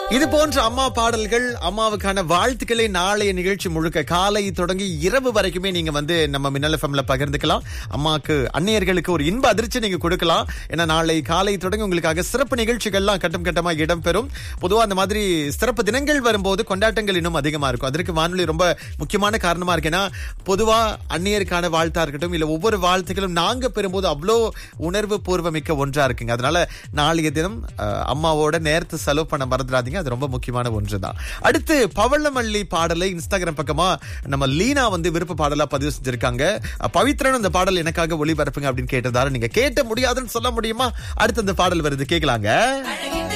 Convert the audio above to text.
இது போன்ற அம்மா பாடல்கள், அம்மாவுக்கான வாழ்த்துக்களை நாளைய நிகழ்ச்சி முழுக்க காலை தொடங்கி இரவு வரைக்குமே நீங்க நம்ம மின்னல் எஃப்எம்ல பகிர்ந்துக்கலாம். அம்மாக்கு, அன்னையர்களுக்கு ஒரு இன்ப அதிர்ச்சி நீங்க கொடுக்கலாம். ஏன்னா நாளை காலை தொடங்கி உங்களுக்காக சிறப்பு நிகழ்ச்சிகள்லாம் கட்டம் கட்டமா இடம்பெறும். பொதுவா அந்த மாதிரி சிறப்பு தினங்கள் வரும்போது கொண்டாட்டங்கள் இன்னும் அதிகமா இருக்கும். அதற்கு வானொலி ரொம்ப முக்கியமான காரணமா இருக்கு. ஏன்னா பொதுவா அன்னையருக்கான வாழ்த்தா இருக்கட்டும், இல்ல ஒவ்வொரு வாழ்த்துக்களும் நாங்க பெறும்போது அவ்வளோ உணர்வு பூர்வமிக்க ஒன்றா இருக்குங்க. அதனால நாளைய தினம் அம்மாவோட நேரத்தை செலவு பண்ண மறந்துடாதீங்க. அது ரொம்ப முக்கியமான ஒன்றுதான். அடுத்து பவளமல்லி பாடலை இன்ஸ்டாகிராம் பக்கமா நம்ம லீனா விருப்ப பாடலா பதிவு செஞ்சிருக்காங்க. பவித்ரன் அந்த பாடல் எனக்காக ஒளிபரப்புங்க அப்படின்னு கேட்டதால நீங்க கேட்ட முடியாதுன்னு சொல்ல முடியுமா? அடுத்து அந்த பாடல் வருது, கேட்கலாங்க.